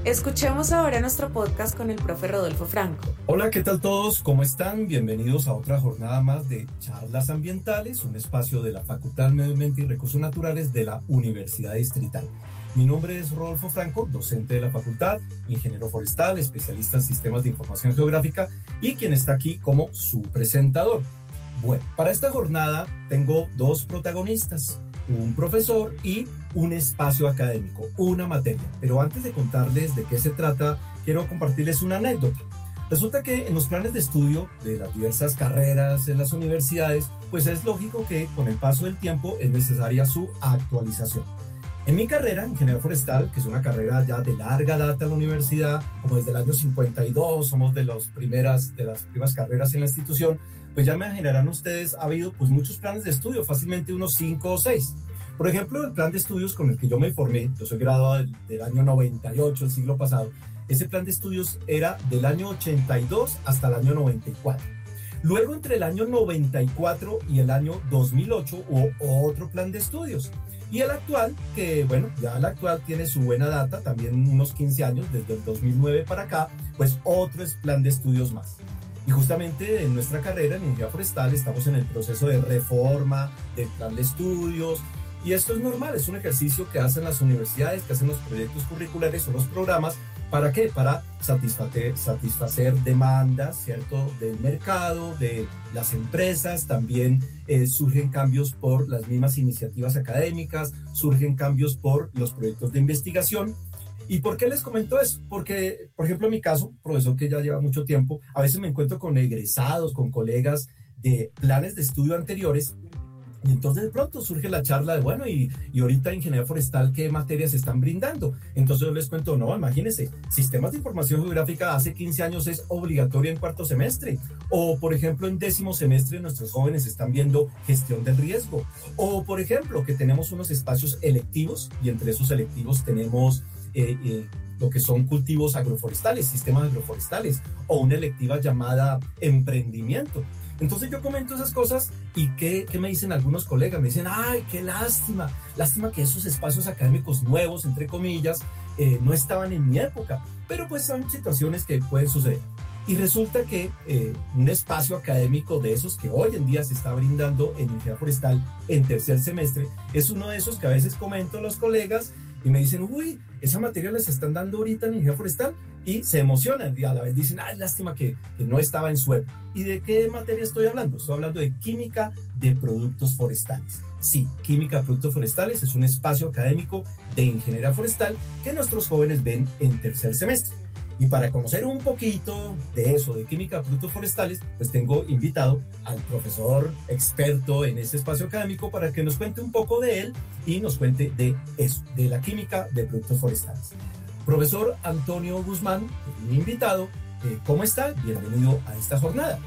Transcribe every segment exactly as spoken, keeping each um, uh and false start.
Escuchemos ahora nuestro podcast con el profe Rodolfo Franco. Hola, ¿qué tal todos? ¿Cómo están? Bienvenidos a otra jornada más de Charlas Ambientales, un espacio de la Facultad de Medio Ambiente y Recursos Naturales de la Universidad Distrital. Mi nombre es Rodolfo Franco, docente de la facultad, ingeniero forestal, especialista en sistemas de información geográfica y quien está aquí como su presentador. Bueno, para esta jornada tengo dos protagonistas, un profesor y un espacio académico, una materia. Pero antes de contarles de qué se trata, quiero compartirles una anécdota. Resulta que en los planes de estudio de las diversas carreras en las universidades, pues es lógico que con el paso del tiempo es necesaria su actualización. En mi carrera, Ingeniería Forestal, que es una carrera ya de larga data en la universidad, como desde el año cincuenta y dos, somos de, los primeras, de las primeras carreras en la institución, pues ya me imaginarán ustedes, ha habido pues muchos planes de estudio, fácilmente unos cinco o seis. Por ejemplo, el plan de estudios con el que yo me formé, yo soy graduado del, del año noventa y ocho, el siglo pasado, ese plan de estudios era del año ochenta y dos hasta el año noventa y cuatro. Luego, entre el año noventa y cuatro y el año dos mil ocho, hubo otro plan de estudios. Y el actual, que bueno, ya el actual tiene su buena data, también unos quince años, desde el dos mil nueve para acá, pues otro es plan de estudios más. Y justamente en nuestra carrera en Ingeniería Forestal estamos en el proceso de reforma del plan de estudios, y esto es normal, es un ejercicio que hacen las universidades, que hacen los proyectos curriculares o los programas. ¿Para qué? Para satisfacer, satisfacer demandas, ¿cierto?, del mercado, de las empresas. También eh, surgen cambios por las mismas iniciativas académicas, surgen cambios por los proyectos de investigación. ¿Y por qué les comento eso? Porque, por ejemplo, en mi caso, profesor que ya lleva mucho tiempo, a veces me encuentro con egresados, con colegas de planes de estudio anteriores. Y entonces de pronto surge la charla de, bueno, y, y ahorita Ingeniería Forestal, ¿qué materias se están brindando? Entonces yo les cuento, no, imagínense, sistemas de información geográfica hace quince años es obligatorio en cuarto semestre. O, por ejemplo, en décimo semestre nuestros jóvenes están viendo gestión del riesgo. O, por ejemplo, que tenemos unos espacios electivos, y entre esos electivos tenemos eh, eh, lo que son cultivos agroforestales, sistemas agroforestales, o una electiva llamada emprendimiento. Entonces yo comento esas cosas y ¿qué, qué me dicen algunos colegas? Me dicen, ay, qué lástima, lástima que esos espacios académicos nuevos, entre comillas, eh, no estaban en mi época, pero pues son situaciones que pueden suceder. Y resulta que eh, un espacio académico de esos que hoy en día se está brindando en Ingeniería Forestal en tercer semestre, es uno de esos que a veces comento a los colegas y me dicen, uy, esa materia les están dando ahorita en Ingeniería Forestal, y se emocionan y a la vez dicen, ay, lástima que, que no estaba en su época. ¿Y de qué materia estoy hablando? Estoy hablando de química de productos forestales. Sí, química de productos forestales es un espacio académico de Ingeniería Forestal que nuestros jóvenes ven en tercer semestre. Y para conocer un poquito de eso, de química de productos forestales, pues tengo invitado al profesor experto en este espacio académico para que nos cuente un poco de él y nos cuente de eso, de la química de productos forestales. Profesor Antonio Guzmán, mi invitado, eh, ¿cómo está? Bienvenido a esta jornada.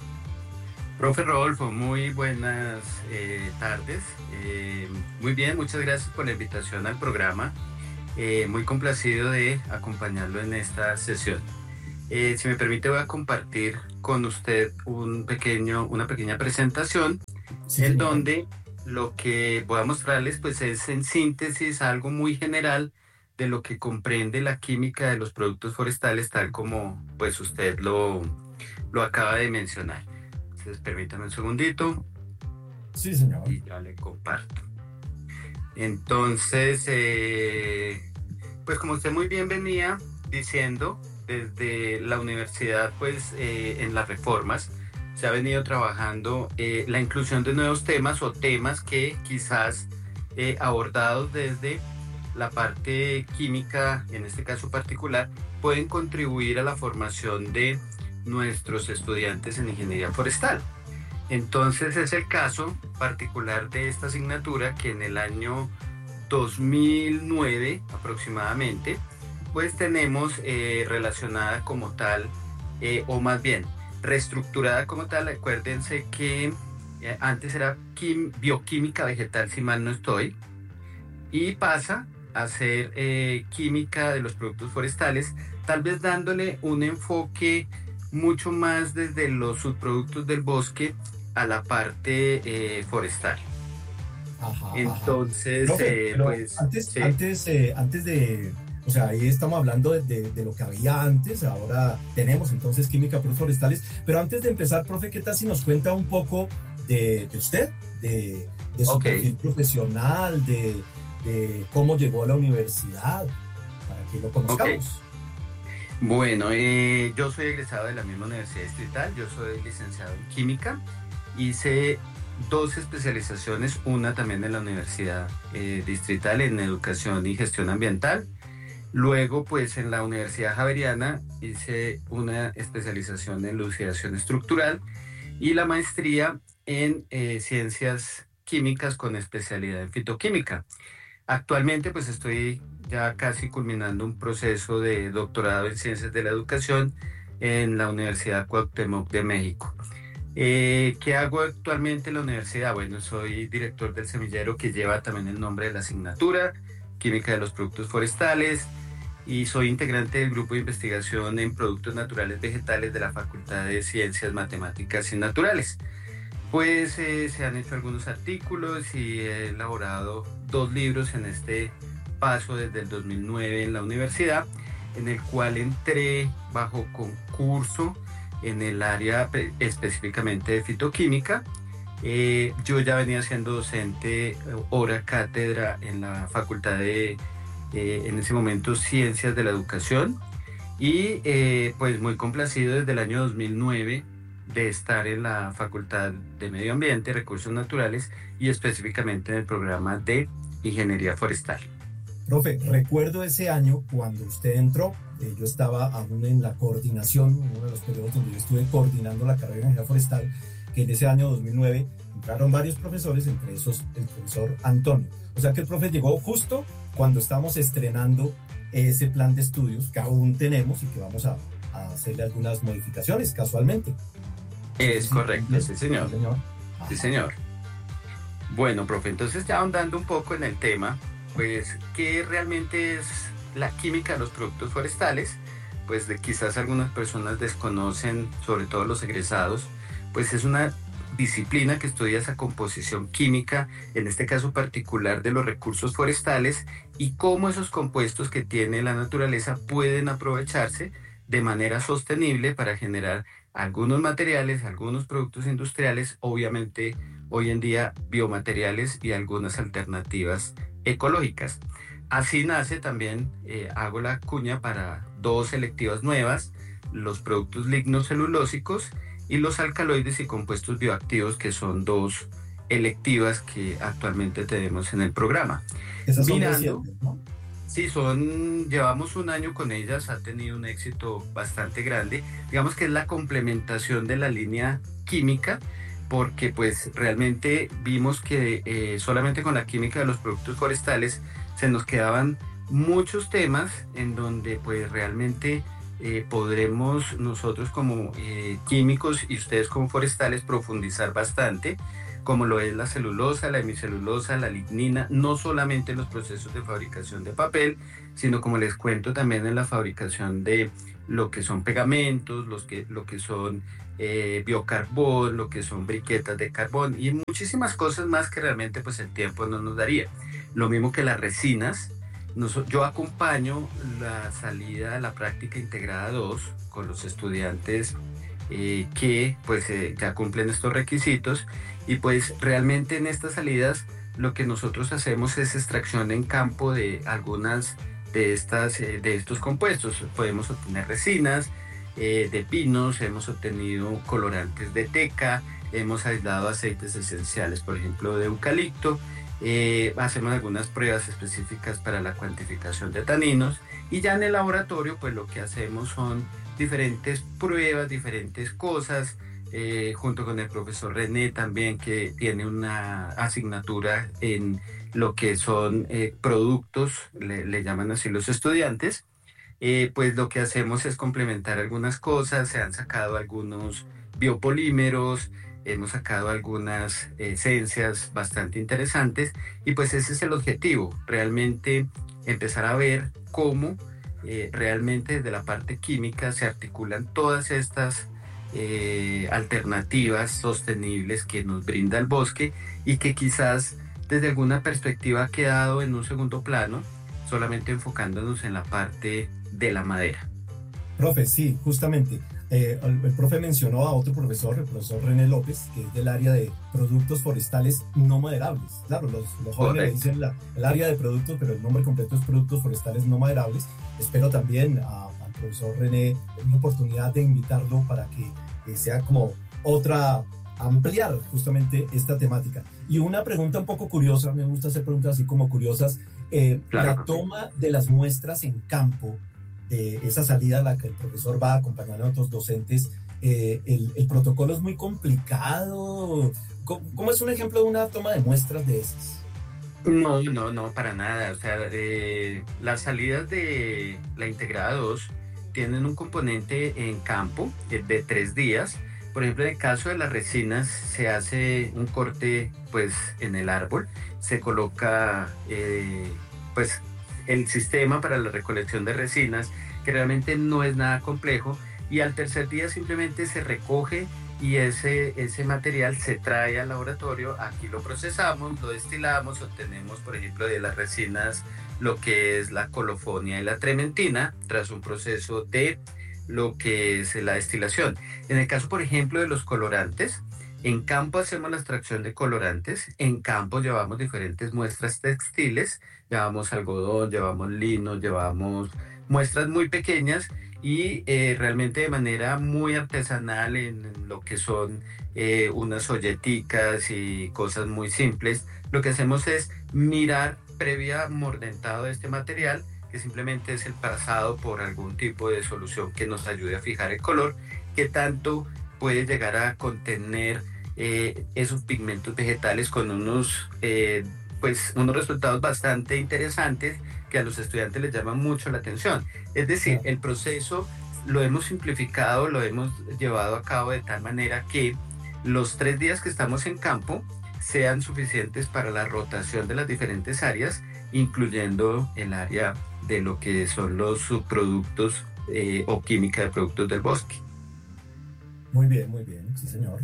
Profe Rodolfo, muy buenas eh, tardes. Eh, muy bien, muchas gracias por la invitación al programa. Eh, muy complacido de acompañarlo en esta sesión. Eh, si me permite, voy a compartir con usted un pequeño, una pequeña presentación, sí, en señor, donde lo que voy a mostrarles pues, es en síntesis algo muy general de lo que comprende la química de los productos forestales, tal como pues, usted lo, lo acaba de mencionar. Entonces, permítame un segundito. Sí, señor. Y ya le comparto. Entonces, eh, pues como usted muy bien venía diciendo, desde la universidad, pues eh, en las reformas, se ha venido trabajando eh, la inclusión de nuevos temas o temas que quizás eh, abordados desde la parte química, en este caso particular, pueden contribuir a la formación de nuestros estudiantes en ingeniería forestal. Entonces es el caso particular de esta asignatura que en el año dos mil nueve aproximadamente, pues tenemos eh, relacionada como tal, eh, o más bien reestructurada como tal. Acuérdense que eh, antes era quim, bioquímica vegetal, si mal no estoy, y pasa a ser eh, química de los productos forestales, tal vez dándole un enfoque mucho más desde los subproductos del bosque a la parte eh, forestal. Ajá, Entonces, ajá. Profe, eh, pero pues... Antes, sí. antes, eh, antes de, O sea, ahí estamos hablando de, de, de lo que había antes, ahora tenemos entonces química productos forestales. Pero antes de empezar, profe, ¿qué tal si nos cuenta un poco de, de usted, de, de su okay. perfil profesional, de, de cómo llegó a la universidad, para que lo conozcamos? Okay. Bueno, eh, yo soy egresado de la misma Universidad Distrital, yo soy licenciado en Química, hice dos especializaciones, una también en la Universidad eh, Distrital en Educación y Gestión Ambiental. Luego, pues en la Universidad Javeriana hice una especialización en lucidación estructural y la maestría en eh, Ciencias Químicas con especialidad en fitoquímica. Actualmente, pues estoy ya casi culminando un proceso de doctorado en Ciencias de la Educación en la Universidad Cuauhtémoc de México. Eh, ¿Qué hago actualmente en la universidad? Bueno, soy director del semillero que lleva también el nombre de la asignatura, Química de los Productos Forestales, y soy integrante del grupo de investigación en productos naturales vegetales de la Facultad de Ciencias Matemáticas y Naturales. Pues eh, se han hecho algunos artículos y he elaborado dos libros en este paso desde el dos mil nueve en la universidad, en el cual entré bajo concurso en el área específicamente de fitoquímica. Eh, yo ya venía siendo docente hora cátedra en la Facultad de, eh, en ese momento, Ciencias de la Educación, y eh, pues muy complacido desde el año dos mil nueve de estar en la Facultad de Medio Ambiente y Recursos Naturales y específicamente en el programa de Ingeniería Forestal. Profe, recuerdo ese año cuando usted entró, eh, yo estaba aún en la coordinación, uno de los periodos donde yo estuve coordinando la carrera de Ingeniería Forestal, que en ese año dos mil nueve entraron varios profesores, entre esos el profesor Antonio. O sea que el profe llegó justo cuando estamos estrenando ese plan de estudios que aún tenemos y que vamos a, a hacerle algunas modificaciones casualmente. Es correcto, sí señor. Sí señor. Sí, señor. Bueno, profe, entonces ya ahondando un poco en el tema, pues, ¿qué realmente es la química de los productos forestales? Pues de, quizás algunas personas desconocen, sobre todo los egresados, pues es una disciplina que estudia esa composición química, en este caso particular de los recursos forestales, y cómo esos compuestos que tiene la naturaleza pueden aprovecharse de manera sostenible para generar algunos materiales, algunos productos industriales, obviamente hoy en día biomateriales y algunas alternativas ecológicas. Así nace también, eh, hago la cuña para dos selectivas nuevas, los productos lignocelulósicos y los alcaloides y compuestos bioactivos, que son dos electivas que actualmente tenemos en el programa. Esas son recientes, ¿no? Sí, son, llevamos un año con ellas, ha tenido un éxito bastante grande. Digamos que es la complementación de la línea química, porque pues realmente vimos que eh, solamente con la química de los productos forestales se nos quedaban muchos temas en donde pues realmente eh, podremos nosotros como eh, químicos y ustedes como forestales profundizar bastante, como lo es la celulosa, la hemicelulosa, la lignina, no solamente en los procesos de fabricación de papel, sino como les cuento también en la fabricación de lo que son pegamentos, los que, lo que son eh, biocarbón, lo que son briquetas de carbón y muchísimas cosas más que realmente pues el tiempo no nos daría. Lo mismo que las resinas. Nos, yo acompaño la salida a la práctica integrada dos con los estudiantes eh, que pues eh, ya cumplen estos requisitos, y pues realmente en estas salidas lo que nosotros hacemos es extracción en campo de algunas de, estas, eh, de estos compuestos. Podemos obtener resinas eh, de pinos, hemos obtenido colorantes de teca, hemos aislado aceites esenciales, por ejemplo, de eucalipto. Eh, hacemos algunas pruebas específicas para la cuantificación de taninos, y ya en el laboratorio pues lo que hacemos son diferentes pruebas, diferentes cosas, eh, junto con el profesor René también, que tiene una asignatura en lo que son eh, productos, le, le llaman así los estudiantes. Eh, pues lo que hacemos es complementar algunas cosas, se han sacado algunos biopolímeros, hemos sacado algunas esencias bastante interesantes, y pues ese es el objetivo, realmente empezar a ver cómo eh, realmente desde la parte química se articulan todas estas eh, alternativas sostenibles que nos brinda el bosque, y que quizás desde alguna perspectiva ha quedado en un segundo plano, solamente enfocándonos en la parte de la madera. Profe, sí, justamente. Eh, el, el profe mencionó a otro profesor, el profesor René López, que es del área de productos forestales no maderables. Claro, los, los jóvenes le dicen la, el área de productos, pero el nombre completo es productos forestales no maderables. Espero también a, al profesor René una oportunidad de invitarlo para que eh, sea como otra, ampliar justamente esta temática. Y una pregunta un poco curiosa, me gusta hacer preguntas así como curiosas, eh, Claro. la toma de las muestras en campo, de esa salida a la que el profesor va acompañando a otros docentes, eh, el, el protocolo es muy complicado. ¿Cómo, ¿Cómo es un ejemplo de una toma de muestras de esas? No, no, no, para nada. O sea, eh, las salidas de la integrada dos tienen un componente en campo de, de tres días. Por ejemplo, en el caso de las resinas, se hace un corte pues en el árbol, se coloca eh, pues el sistema para la recolección de resinas, que realmente no es nada complejo, y al tercer día simplemente se recoge y ese, ese material se trae al laboratorio, aquí lo procesamos, lo destilamos, obtenemos, por ejemplo, de las resinas lo que es la colofonia y la trementina, tras un proceso de lo que es la destilación. En el caso, por ejemplo, de los colorantes, en campo hacemos la extracción de colorantes, en campo llevamos diferentes muestras textiles, llevamos algodón, llevamos lino, llevamos muestras muy pequeñas y eh, realmente de manera muy artesanal en, en lo que son eh, unas olleticas y cosas muy simples. Lo que hacemos es mirar previa mordentado de este material, que simplemente es el pasado por algún tipo de solución que nos ayude a fijar el color, que tanto puede llegar a contener eh, esos pigmentos vegetales con unos, eh, pues, unos resultados bastante interesantes que a los estudiantes les llaman mucho la atención. Es decir, el proceso lo hemos simplificado, lo hemos llevado a cabo de tal manera que los tres días que estamos en campo sean suficientes para la rotación de las diferentes áreas, incluyendo el área de lo que son los subproductos eh, o química de productos del bosque. Muy bien, muy bien, sí señor.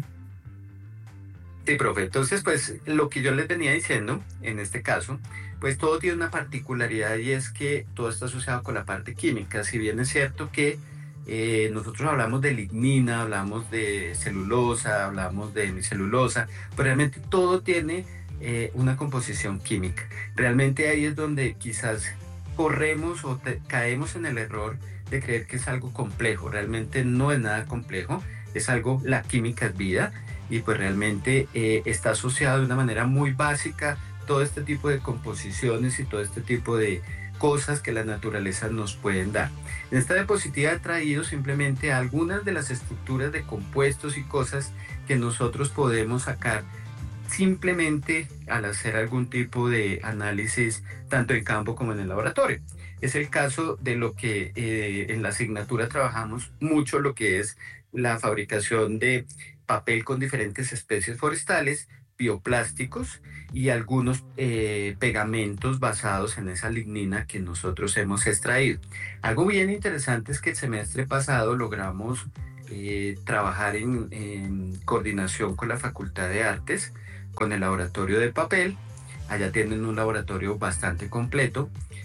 Sí, profe. Entonces, pues lo que yo les venía diciendo, en este caso, pues todo tiene una particularidad y es que todo está asociado con la parte química. Si bien es cierto que eh, nosotros hablamos de lignina, hablamos de celulosa, hablamos de hemicelulosa, pero realmente todo tiene eh, una composición química. Realmente ahí es donde quizás corremos o te, caemos en el error de creer que es algo complejo. Realmente no es nada complejo, es algo, la química es vida. Y pues realmente eh, está asociado de una manera muy básica todo este tipo de composiciones y todo este tipo de cosas que la naturaleza nos pueden dar. En esta diapositiva he traído simplemente algunas de las estructuras de compuestos y cosas que nosotros podemos sacar simplemente al hacer algún tipo de análisis tanto en campo como en el laboratorio. Es el caso de lo que eh, en la asignatura trabajamos mucho, lo que es la fabricación de papel con diferentes especies forestales, bioplásticos y algunos eh, pegamentos basados en esa lignina que nosotros hemos extraído. Algo bien interesante es que el semestre pasado logramos eh, trabajar en, en coordinación con la Facultad de Artes, con el laboratorio de papel. Allá tienen un laboratorio bastante completo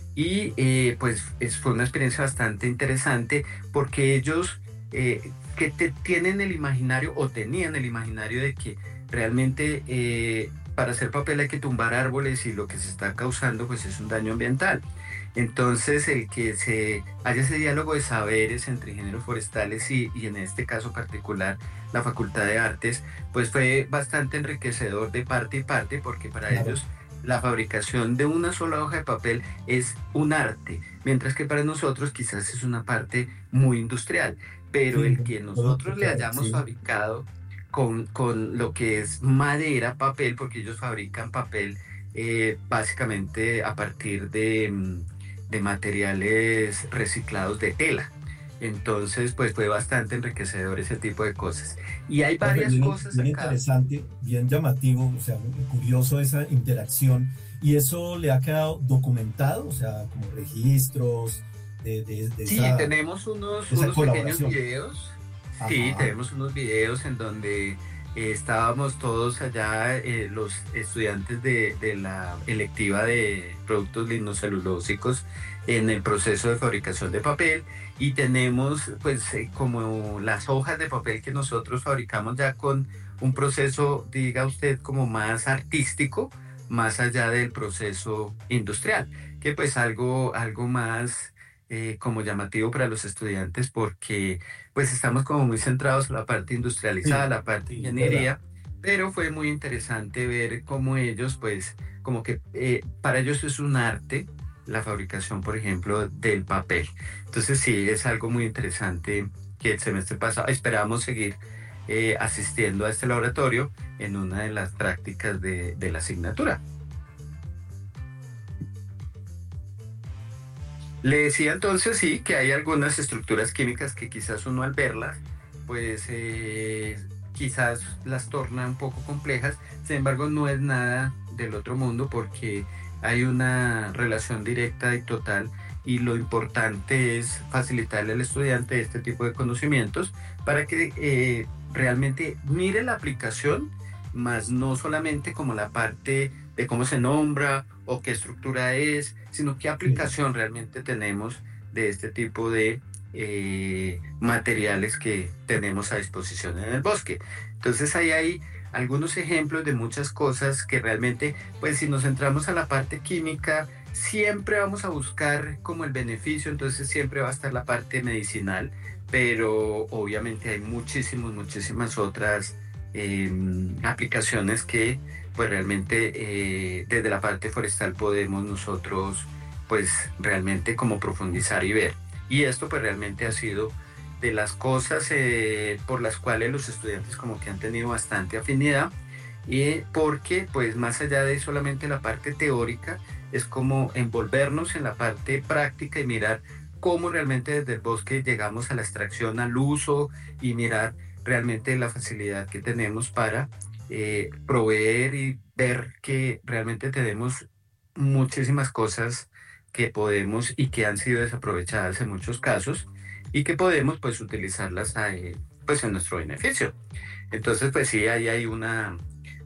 y eh, pues es, fue una experiencia bastante interesante porque ellos eh, que te, tienen el imaginario o tenían el imaginario de que realmente eh, para hacer papel hay que tumbar árboles y lo que se está causando pues es un daño ambiental. Entonces el que se haya ese diálogo de saberes entre ingenieros forestales y, y en este caso particular la Facultad de Artes pues fue bastante enriquecedor de parte y parte porque para claro. ellos la fabricación de una sola hoja de papel es un arte, mientras que para nosotros quizás es una parte muy industrial. Pero sí, el que nosotros le hayamos sí. fabricado con, con lo que es madera, papel, porque ellos fabrican papel eh, básicamente a partir de, de materiales reciclados de tela. Entonces, pues fue bastante enriquecedor ese tipo de cosas. Y hay varias bien, cosas bien acá. interesante, bien llamativo, o sea, curioso esa interacción. ¿Y eso le ha quedado documentado? O sea, como registros... De, de, de sí, esa, tenemos unos, unos pequeños videos. Ajá. Sí, tenemos unos videos en donde Eh, estábamos todos allá, eh, los estudiantes de, de la electiva de productos lignocelulósicos en el proceso de fabricación de papel, y tenemos pues eh, como las hojas de papel que nosotros fabricamos ya con un proceso, diga usted, como más artístico, más allá del proceso industrial, que pues algo, algo más eh, como llamativo para los estudiantes, porque pues estamos como muy centrados en la parte industrializada, Sí, la parte de sí, ingeniería, verdad. pero fue muy interesante ver cómo ellos pues como que eh, para ellos es un arte la fabricación, por ejemplo, del papel. Entonces sí, es algo muy interesante que el semestre pasado esperábamos seguir eh, asistiendo a este laboratorio en una de las prácticas de, de la asignatura. Le decía entonces sí que hay algunas estructuras químicas que quizás uno al verlas, pues eh, quizás las torna un poco complejas. Sin embargo, no es nada del otro mundo, porque hay una relación directa y total, y lo importante es facilitarle al estudiante este tipo de conocimientos para que eh, realmente mire la aplicación, más no solamente como la parte de cómo se nombra o qué estructura es, sino qué Sí. aplicación realmente tenemos de este tipo de eh, materiales que tenemos a disposición en el bosque. Entonces ahí hay algunos ejemplos de muchas cosas que realmente, pues si nos centramos a la parte química, siempre vamos a buscar como el beneficio, entonces siempre va a estar la parte medicinal, pero obviamente hay muchísimas, muchísimas otras eh, aplicaciones que pues realmente eh, desde la parte forestal podemos nosotros pues realmente como profundizar y ver. Y esto pues realmente ha sido de las cosas eh, por las cuales los estudiantes como que han tenido bastante afinidad, y porque pues más allá de solamente la parte teórica, es como envolvernos en la parte práctica y mirar cómo realmente desde el bosque llegamos a la extracción, al uso, y mirar realmente la facilidad que tenemos para eh, proveer y ver que realmente tenemos muchísimas cosas que podemos y que han sido desaprovechadas en muchos casos, y que podemos pues utilizarlas ahí, pues en nuestro beneficio. Entonces pues sí, ahí hay una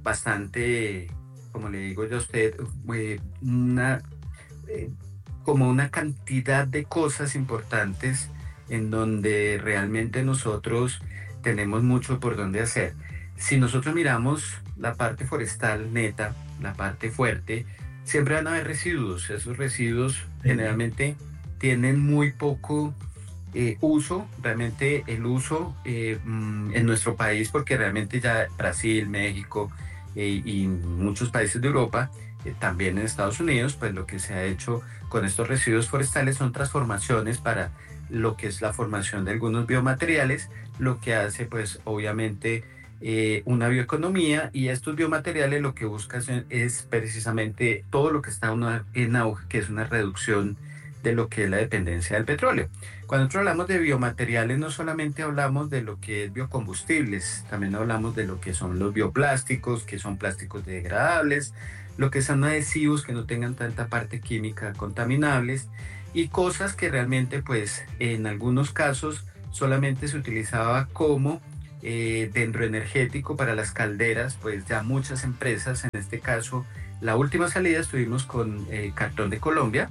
bastante, como le digo yo a usted, eh, una, eh, como una cantidad de cosas importantes en donde realmente nosotros tenemos mucho por donde hacer. Si nosotros miramos la parte forestal neta, la parte fuerte, siempre van a haber residuos. Esos residuos Sí. generalmente tienen muy poco eh, uso, realmente el uso eh, mm, en nuestro país, porque realmente ya Brasil, México eh, y muchos países de Europa, eh, también en Estados Unidos, pues lo que se ha hecho con estos residuos forestales son transformaciones para lo que es la formación de algunos biomateriales, lo que hace pues obviamente eh, una bioeconomía, y estos biomateriales lo que buscan es precisamente todo lo que está una, en auge, que es una reducción de lo que es la dependencia del petróleo. Cuando nosotros hablamos de biomateriales, no solamente hablamos de lo que es biocombustibles, también hablamos de lo que son los bioplásticos, que son plásticos degradables, lo que son adhesivos que no tengan tanta parte química contaminables, y cosas que realmente pues en algunos casos solamente se utilizaba como eh, dendroenergético para las calderas. Pues ya muchas empresas, en este caso la última salida estuvimos con eh, Cartón de Colombia,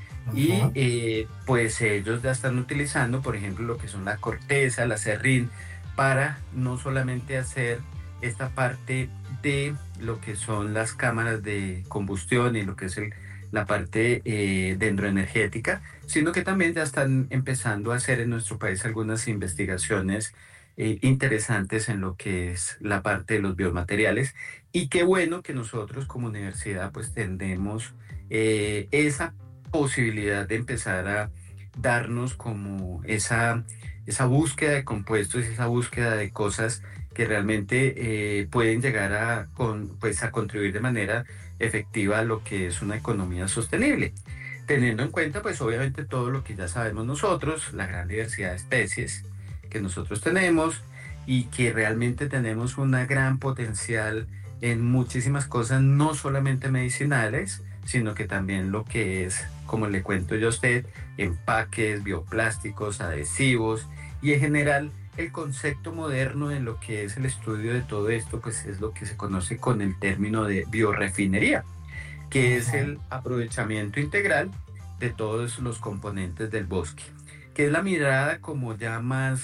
y Ajá. eh, pues ellos ya están utilizando, por ejemplo, lo que son la corteza, la serrín, para no solamente hacer esta parte de lo que son las cámaras de combustión y lo que es el, la parte eh, dendroenergética, sino que también ya están empezando a hacer en nuestro país algunas investigaciones eh, interesantes en lo que es la parte de los biomateriales. Y qué bueno que nosotros como universidad pues tendemos eh, esa posibilidad de empezar a darnos como esa, esa búsqueda de compuestos, esa búsqueda de cosas que realmente eh, pueden llegar a, con, pues, a contribuir de manera efectiva a lo que es una economía sostenible. Teniendo en cuenta, pues obviamente todo lo que ya sabemos nosotros, la gran diversidad de especies que nosotros tenemos, y que realmente tenemos una gran potencial en muchísimas cosas, no solamente medicinales, sino que también lo que es, como le cuento yo a usted, empaques, bioplásticos, adhesivos, y en general el concepto moderno de lo que es el estudio de todo esto, pues es lo que se conoce con el término de biorefinería, que es el aprovechamiento integral de todos los componentes del bosque, que es la mirada como ya más,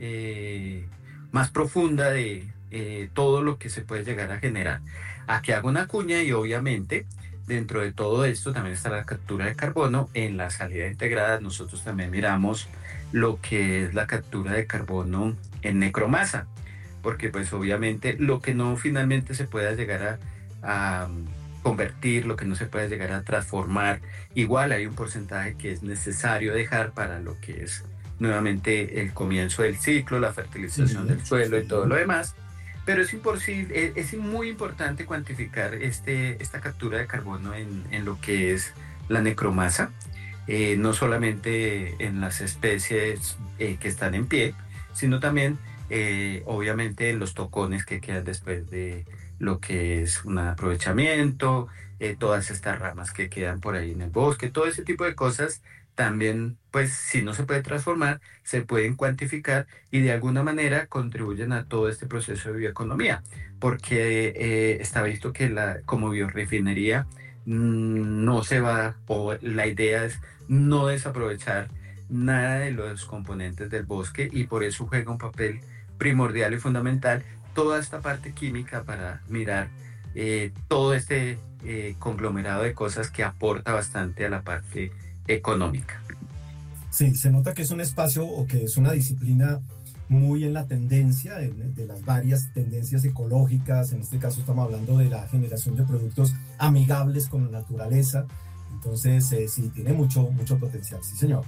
eh, más profunda de eh, todo lo que se puede llegar a generar. Aquí hago una cuña y obviamente dentro de todo esto también está la captura de carbono. En la salida integrada nosotros también miramos lo que es la captura de carbono en necromasa, porque pues obviamente lo que no finalmente se pueda llegar a, a convertir, lo que no se puede llegar a transformar, igual hay un porcentaje que es necesario dejar para lo que es nuevamente el comienzo del ciclo, la fertilización sí, del suelo sí. y todo lo demás. Pero es, imposible, es muy importante cuantificar este, esta captura de carbono en, en lo que es la necromasa, eh, no solamente en las especies eh, que están en pie, sino también eh, obviamente en los tocones que quedan después de lo que es un aprovechamiento, eh, todas estas ramas que quedan por ahí en el bosque, todo ese tipo de cosas. También, pues, si no se puede transformar, se pueden cuantificar y de alguna manera contribuyen a todo este proceso de bioeconomía, porque eh, está visto que la, como biorefinería mmm, no se va, o la idea es no desaprovechar nada de los componentes del bosque y por eso juega un papel primordial y fundamental toda esta parte química para mirar eh, todo este eh, conglomerado de cosas que aporta bastante a la parte económica. Sí, se nota que es un espacio o que es una disciplina muy en la tendencia de, de las varias tendencias ecológicas. En este caso estamos hablando de la generación de productos amigables con la naturaleza. Entonces eh, sí, tiene mucho, mucho potencial, sí señor.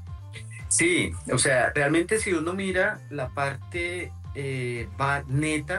Sí, o sea, realmente si uno mira la parte eh, va neta,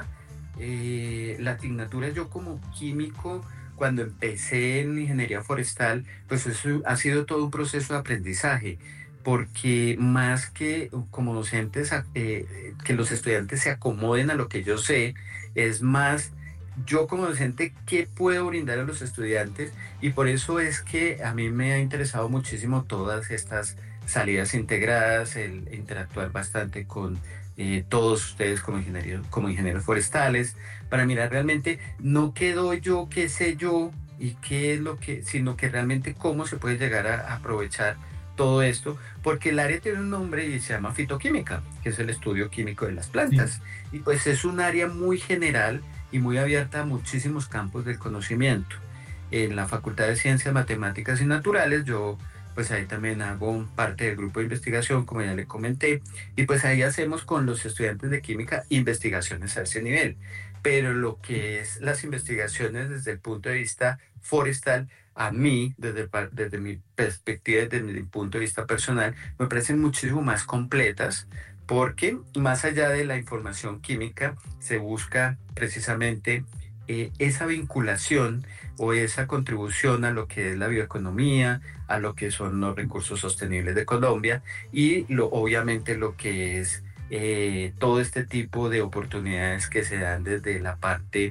eh, la asignatura, yo como químico, cuando empecé en ingeniería forestal, pues eso ha sido todo un proceso de aprendizaje, porque más que como docentes, eh, que los estudiantes se acomoden a lo que yo sé, es más yo como docente qué puedo brindar a los estudiantes, y por eso es que a mí me ha interesado muchísimo todas estas salidas integradas, el interactuar bastante con Eh, todos ustedes como ingenieros, como ingenieros forestales, para mirar realmente no qué doy yo, qué sé yo y qué es lo que, sino que realmente cómo se puede llegar a, a aprovechar todo esto, porque el área tiene un nombre y se llama fitoquímica, que es el estudio químico de las plantas, sí. Y pues es un área muy general y muy abierta a muchísimos campos del conocimiento. En la Facultad de Ciencias, Matemáticas y Naturales, yo pues ahí también hago parte del grupo de investigación, como ya le comenté, y pues ahí hacemos con los estudiantes de química investigaciones a ese nivel. Pero lo que es las investigaciones desde el punto de vista forestal, a mí, desde, desde mi perspectiva, desde mi punto de vista personal, me parecen muchísimo más completas, porque más allá de la información química, se busca precisamente eh, esa vinculación o esa contribución a lo que es la bioeconomía, a lo que son los recursos sostenibles de Colombia y lo, obviamente lo que es eh, todo este tipo de oportunidades que se dan desde la parte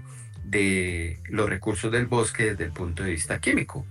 de los recursos del bosque desde el punto de vista químico.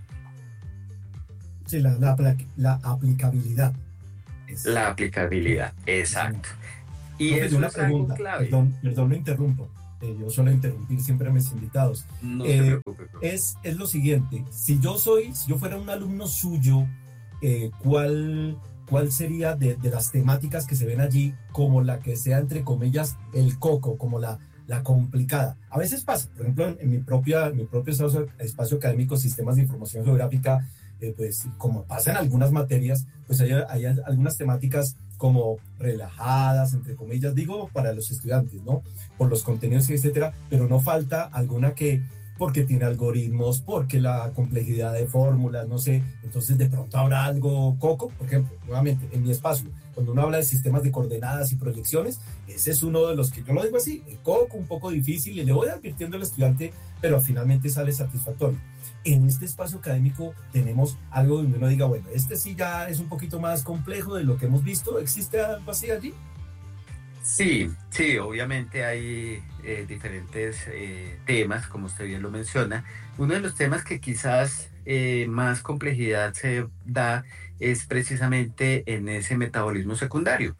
Sí, la, la, la aplicabilidad. Es... La aplicabilidad, exacto. Sí. Y no, eso una es pregunta, algo clave. Perdón, perdón, lo interrumpo. Yo suelo interrumpir siempre a mis invitados. No eh, se preocupe, es, es lo siguiente, si yo soy, si yo fuera un alumno suyo, eh, ¿cuál, ¿cuál sería de, de las temáticas que se ven allí como la que sea, entre comillas, el coco, como la, la complicada? A veces pasa, por ejemplo, en, en mi, propia, en mi propio espacio, espacio académico, Sistemas de Información Geográfica, eh, pues como pasa en algunas materias, pues hay, hay algunas temáticas como relajadas, entre comillas, digo, para los estudiantes, ¿no? Por los contenidos, etcétera, pero no falta alguna que, porque tiene algoritmos, porque la complejidad de fórmulas, no sé, entonces de pronto habrá algo coco, por ejemplo, nuevamente, en mi espacio, cuando uno habla de sistemas de coordenadas y proyecciones, ese es uno de los que yo lo digo así, el coco, un poco difícil, y le voy advirtiendo al estudiante, pero finalmente sale satisfactorio. En este espacio académico tenemos algo donde uno diga, bueno, este sí ya es un poquito más complejo de lo que hemos visto. ¿Existe algo así allí? Sí, sí, obviamente hay eh, diferentes eh, temas, como usted bien lo menciona. Uno de los temas que quizás eh, más complejidad se da es precisamente en ese metabolismo secundario.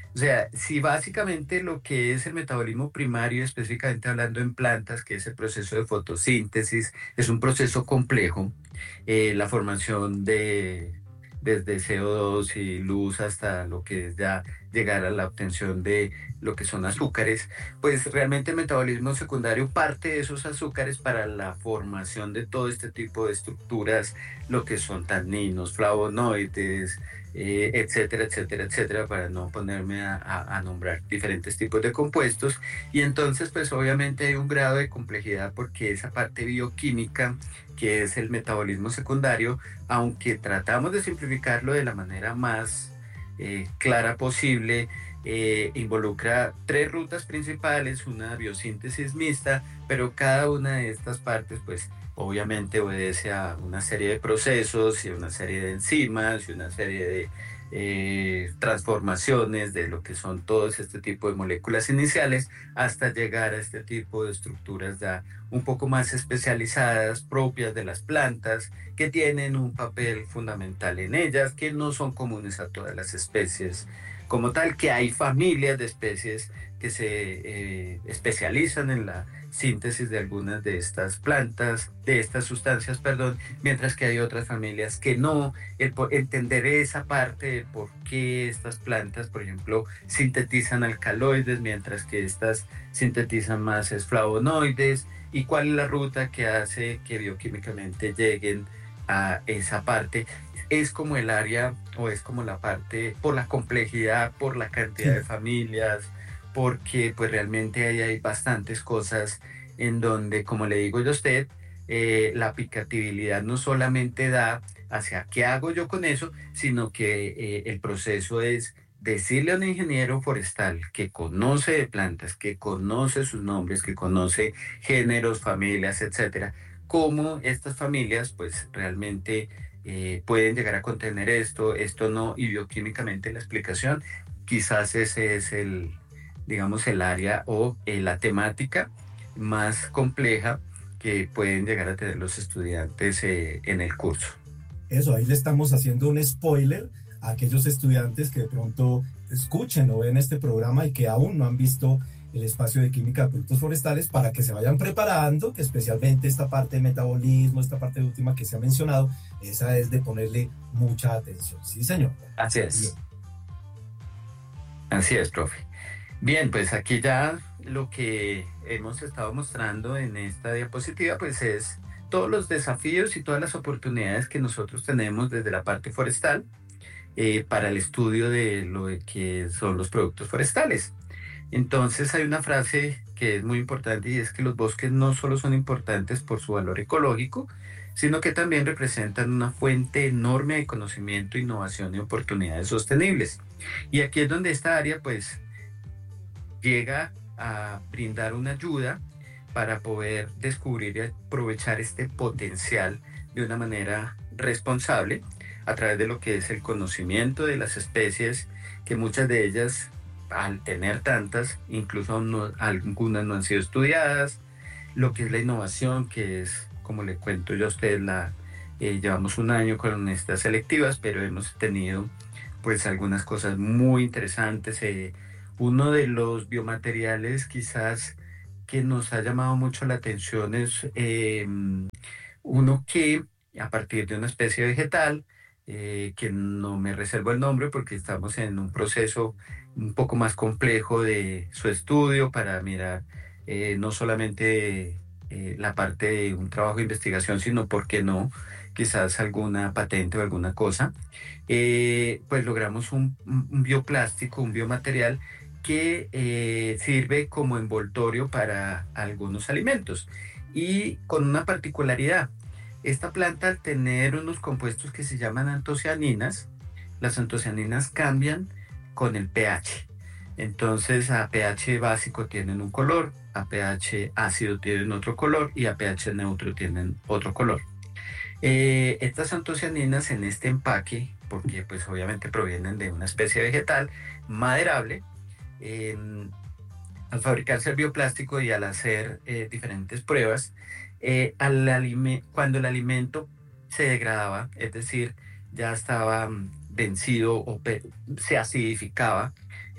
O sea, si básicamente lo que es el metabolismo primario, específicamente hablando en plantas, que es el proceso de fotosíntesis, es un proceso complejo, eh, la formación de desde C O dos y luz hasta lo que es ya llegar a la obtención de lo que son azúcares, pues realmente el metabolismo secundario parte de esos azúcares para la formación de todo este tipo de estructuras, lo que son tanninos, flavonoides, eh, etcétera, etcétera, etcétera, para no ponerme a, a, a nombrar diferentes tipos de compuestos. Y entonces, pues obviamente hay un grado de complejidad porque esa parte bioquímica, que es el metabolismo secundario, aunque tratamos de simplificarlo de la manera más eh, clara posible, eh, involucra tres rutas principales, una biosíntesis mixta, pero cada una de estas partes, pues obviamente obedece a una serie de procesos y una serie de enzimas y una serie de eh, transformaciones de lo que son todos este tipo de moléculas iniciales hasta llegar a este tipo de estructuras ya un poco más especializadas, propias de las plantas, que tienen un papel fundamental en ellas, que no son comunes a todas las especies como tal, que hay familias de especies que se eh, especializan en la síntesis de algunas de estas plantas, de estas sustancias, perdón, mientras que hay otras familias que no. El, entender esa parte de por qué estas plantas, por ejemplo, sintetizan alcaloides, mientras que estas sintetizan más flavonoides, y cuál es la ruta que hace que bioquímicamente lleguen a esa parte. Es como el área, o es como la parte, por la complejidad, por la cantidad de familias, porque pues realmente ahí hay bastantes cosas en donde, como le digo yo a usted, eh, la aplicabilidad no solamente da hacia qué hago yo con eso, sino que eh, el proceso es decirle a un ingeniero forestal que conoce de plantas, que conoce sus nombres, que conoce géneros, familias, etcétera, cómo estas familias pues realmente eh, pueden llegar a contener esto, esto no, y bioquímicamente la explicación. Quizás ese es el, digamos, el área o eh, la temática más compleja que pueden llegar a tener los estudiantes eh, en el curso. Eso, ahí le estamos haciendo un spoiler a aquellos estudiantes que de pronto escuchen o ven este programa y que aún no han visto el espacio de química de productos forestales, para que se vayan preparando, que especialmente esta parte de metabolismo, esta parte última que se ha mencionado, esa es de ponerle mucha atención. Sí, señor. Así es. Bien. Así es, profe. Bien, pues aquí ya lo que hemos estado mostrando en esta diapositiva, pues es todos los desafíos y todas las oportunidades que nosotros tenemos desde la parte forestal eh, para el estudio de lo que son los productos forestales. Entonces hay una frase que es muy importante, y es que los bosques no solo son importantes por su valor ecológico, sino que también representan una fuente enorme de conocimiento, innovación y oportunidades sostenibles. Y aquí es donde esta área pues llega a brindar una ayuda para poder descubrir y aprovechar este potencial de una manera responsable a través de lo que es el conocimiento de las especies, que muchas de ellas, al tener tantas, incluso no, algunas no han sido estudiadas, lo que es la innovación, que es, como le cuento yo a ustedes, la, eh, llevamos un año con estas selectivas, pero hemos tenido pues algunas cosas muy interesantes. Eh, uno de los biomateriales quizás que nos ha llamado mucho la atención es eh, uno que a partir de una especie vegetal, eh, que no me reservo el nombre porque estamos en un proceso un poco más complejo de su estudio para mirar eh, no solamente eh, la parte de un trabajo de investigación, sino, ¿por qué no?, quizás alguna patente o alguna cosa. Eh, pues logramos un, un bioplástico, un biomaterial que eh, sirve como envoltorio para algunos alimentos, y con una particularidad. Esta planta, al tener unos compuestos que se llaman antocianinas, las antocianinas cambian con el pH. Entonces a pH básico tienen un color, a pH ácido tienen otro color y a pH neutro tienen otro color. Eh, estas antocianinas en este empaque, porque pues obviamente provienen de una especie vegetal maderable, eh, al fabricarse el bioplástico y al hacer eh, diferentes pruebas, eh, al alime- cuando el alimento se degradaba, es decir, ya estaba vencido o se acidificaba,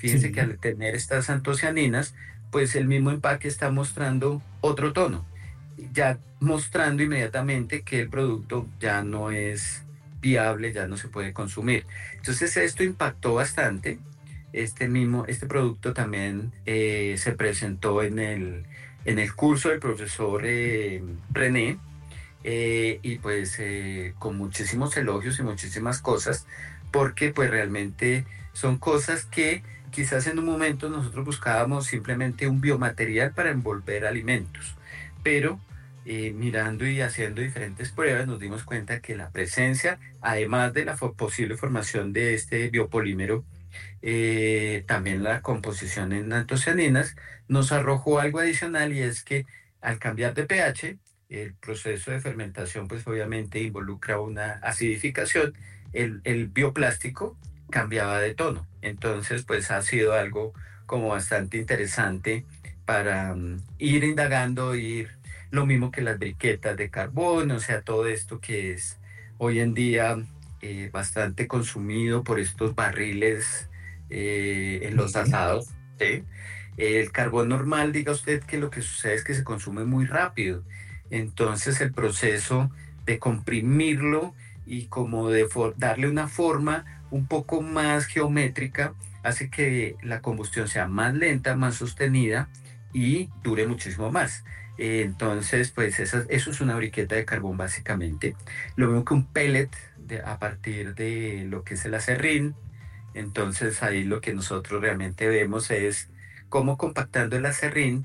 Fíjese Sí. que al tener estas antocianinas, pues el mismo empaque está mostrando otro tono, ya mostrando inmediatamente que el producto ya no es viable, ya no se puede consumir. Entonces esto impactó bastante. Este mismo, este producto también eh, se presentó en el, en el curso del profesor eh, René, eh, y pues eh, con muchísimos elogios y muchísimas cosas, porque pues realmente son cosas que quizás en un momento nosotros buscábamos simplemente un biomaterial para envolver alimentos, pero eh, mirando y haciendo diferentes pruebas nos dimos cuenta que la presencia, además de la fo- posible formación de este biopolímero, eh, también la composición en antocianinas, nos arrojó algo adicional, y es que al cambiar de pH, el proceso de fermentación pues obviamente involucra una acidificación, el, el bioplástico cambiaba de tono. Entonces pues ha sido algo como bastante interesante para um, ir indagando, ir lo mismo que las briquetas de carbón, o sea, todo esto que es hoy en día eh, bastante consumido por estos barriles eh, en los Sí. asados, ¿sí? El carbón normal, diga usted que lo que sucede es que se consume muy rápido. Entonces el proceso de comprimirlo y como de darle una forma un poco más geométrica hace que la combustión sea más lenta, más sostenida y dure muchísimo más. Eh, Entonces, pues esa, eso es una briqueta de carbón básicamente. Lo mismo que un pellet de, a partir de lo que es el acerrín. Entonces ahí lo que nosotros realmente vemos es cómo compactando el acerrín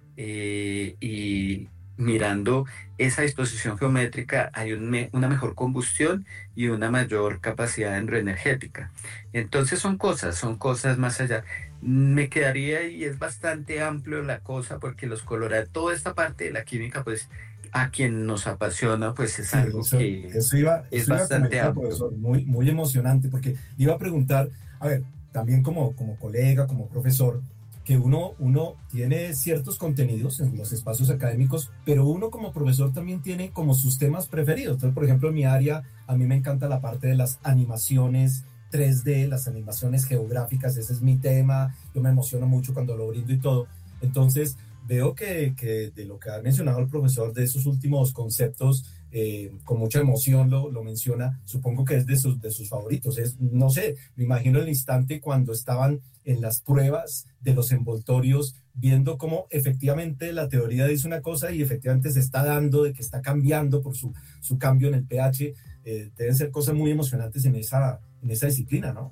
eh, y mirando esa disposición geométrica hay un me- una mejor combustión y una mayor capacidad energética. Entonces son cosas, son cosas más allá. Me quedaría, y es bastante amplio la cosa, porque los colorantes, toda esta parte de la química, pues a quien nos apasiona, pues es Sí, algo eso, que eso iba, es eso iba a bastante comentar, amplio. profesor, muy, muy emocionante, porque le iba a preguntar, a ver, también como, como colega, como profesor, que uno, uno tiene ciertos contenidos en los espacios académicos, pero uno como profesor también tiene como sus temas preferidos. Entonces, por ejemplo, en mi área, a mí me encanta la parte de las animaciones tres D, las animaciones geográficas, ese es mi tema, yo me emociono mucho cuando lo brindo y todo. Entonces, veo que, que de lo que ha mencionado el profesor, de esos últimos conceptos, eh, con mucha emoción lo, lo menciona, supongo que es de sus, de sus favoritos. Es, no sé, me imagino el instante cuando estaban en las pruebas de los envoltorios, viendo cómo efectivamente la teoría dice una cosa y efectivamente se está dando, de que está cambiando por su, su cambio en el pH. Eh, deben ser cosas muy emocionantes en esa, en esa disciplina, ¿no?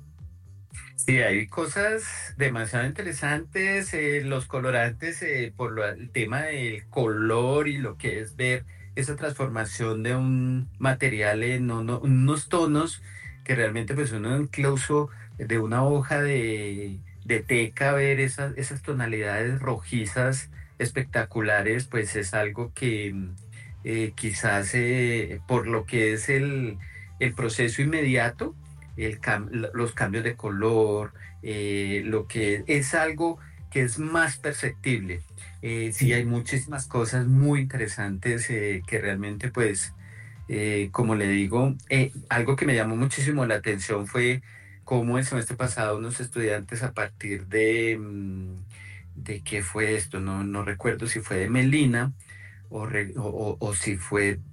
Sí, hay cosas demasiado interesantes, eh, los colorantes, eh, por lo- el tema del color y lo que es ver esa transformación de un material en uno- unos tonos que realmente pues uno incluso de una hoja de, de teca ver esas, esas tonalidades rojizas espectaculares, pues es algo que mm, eh, quizás eh, por lo que es el, el proceso inmediato, el cam- los cambios de color, eh, lo que es algo que es más perceptible. Eh, sí, hay Sí. muchísimas cosas muy interesantes eh, que realmente, pues, eh, como le digo, eh, algo que me llamó muchísimo la atención fue cómo el semestre pasado unos estudiantes a partir de, mm, ¿de qué fue esto? No, no recuerdo si fue de Melina o, re- o- o- o si fue